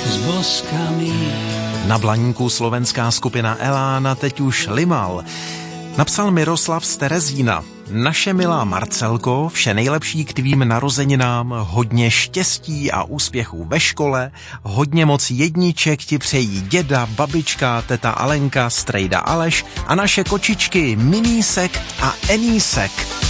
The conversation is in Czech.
s boskami. Na Blaníku slovenská skupina Elána, teď už Limal. Napsal Miroslav z Terezína. Naše milá Marcelko, vše nejlepší k tvým narozeninám, hodně štěstí a úspěchů ve škole, hodně moc jedniček ti přejí děda, babička, teta Alenka, strejda Aleš a naše kočičky Minísek a Enísek.